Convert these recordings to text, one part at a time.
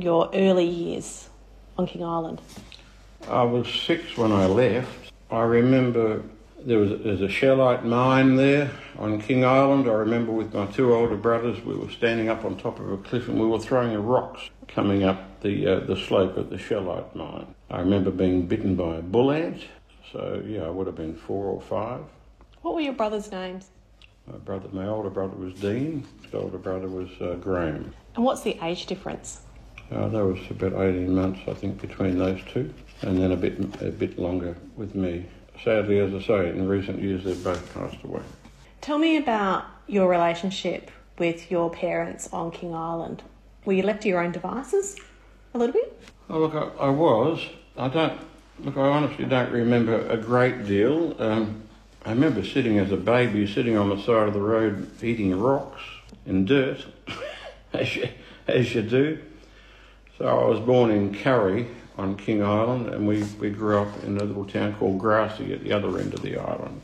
your early years on King Island? I was 6 when I left. I remember there's a shellite mine there on King Island. I remember with my 2 older brothers, we were standing up on top of a cliff and we were throwing rocks coming up the slope of the shellite mine. I remember being bitten by a bull ant. So, I would have been 4 or 5. What were your brothers' names? My older brother was Dean. My older brother was Graham. And what's the age difference? That was about 18 months, I think, between those two, and then a bit longer with me. Sadly, as I say, in recent years, they've both passed away. Tell me about your relationship with your parents on King Island. Were you left to your own devices a little bit? Oh, look, I was. I honestly don't remember a great deal. I remember sitting as a baby, sitting on the side of the road, eating rocks and dirt, as you do. So I was born in Curry on King Island, and we grew up in a little town called Grassy at the other end of the island.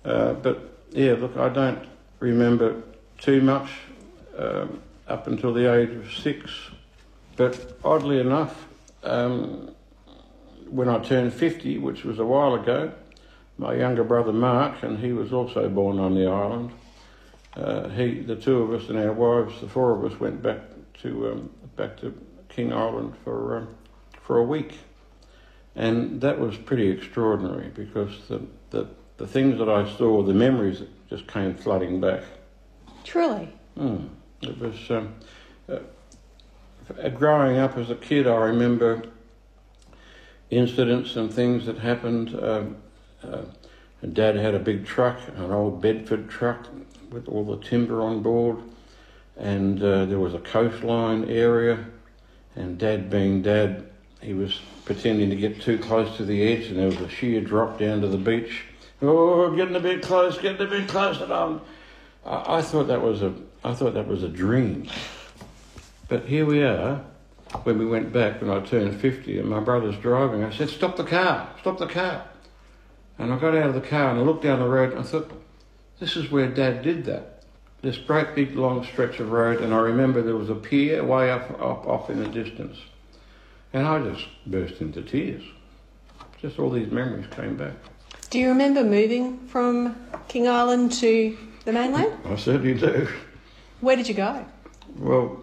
I don't remember too much up until the age of 6. But oddly enough, when I turned 50, which was a while ago, my younger brother Mark, and he was also born on the island, the 2 of us and our wives, the 4 of us, went back to King Island for a week, and that was pretty extraordinary because the things that I saw, the memories just came flooding back. Truly. It was growing up as a kid. I remember incidents and things that happened. Dad had a big truck, an old Bedford truck with all the timber on board, and there was a coastline area, and Dad being Dad, he was pretending to get too close to the edge, and there was a sheer drop down to the beach. Oh, getting a bit close, and I thought that was a dream. But here we are, when we went back, when I turned 50, and my brother's driving. I said, stop the car. And I got out of the car and I looked down the road and I thought, this is where Dad did that. This great big long stretch of road, and I remember there was a pier way up in the distance. And I just burst into tears. Just all these memories came back. Do you remember moving from King Island to the mainland? I certainly do. Where did you go? Well,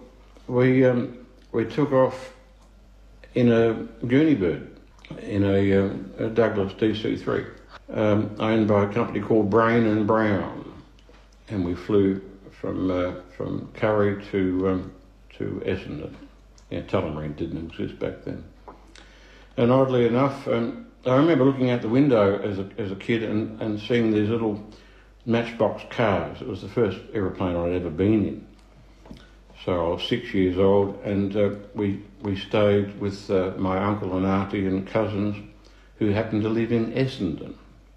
we took off in a Goonie Bird, in a Douglas DC-3, owned by a company called Brain and Brown, and we flew from Curry to Essendon. Tullamarine didn't exist back then. And oddly enough, I remember looking out the window as a kid and seeing these little matchbox cars. It was the first aeroplane I'd ever been in. So I was 6 years old, and we stayed with my uncle and auntie and cousins who happened to live in Essendon.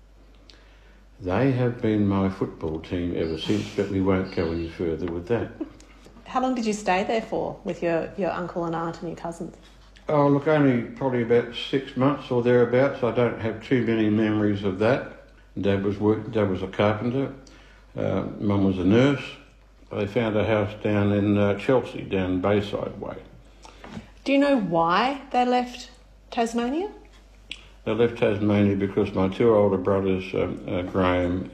They have been my football team ever since, but we won't go any further with that. How long did you stay there for with your uncle and aunt and your cousins? Oh, look, only probably about 6 months or thereabouts. I don't have too many memories of that. Dad was a carpenter. Mum was a nurse. They found a house down in Chelsea, down Bayside Way. Do you know why they left Tasmania? They left Tasmania because my 2 older brothers, Graham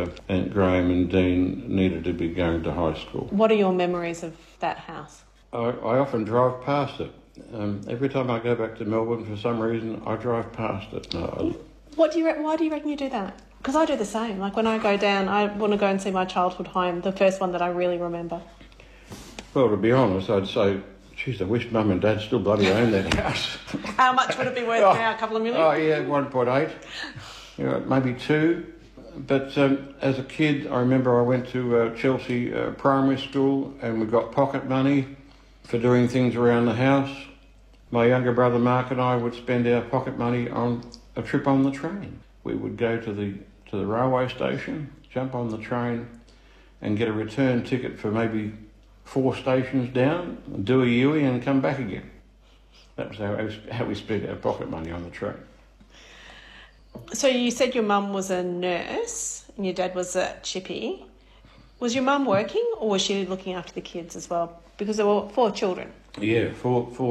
and Dean, needed to be going to high school. What are your memories of that house? I often drive past it. Every time I go back to Melbourne, for some reason, I drive past it. Why do you reckon you do that? Because I do the same. Like when I go down, I want to go and see my childhood home, the first one that I really remember. Well, to be honest, I'd say, geez, I wish Mum and Dad still bloody owned that house. How much would it be worth now? A couple of million? Oh, yeah, 1.8. Maybe 2. But as a kid, I remember I went to Chelsea primary school, and we got pocket money for doing things around the house. My younger brother Mark and I would spend our pocket money on a trip on the train. We would go to the railway station, jump on the train, and get a return ticket for maybe 4 stations down, do a Yui and come back again. That was how we spent our pocket money on the train. So you said your mum was a nurse and your dad was a chippy. Was your mum working, or was she looking after the kids as well? Because there were 4 children. Yeah, four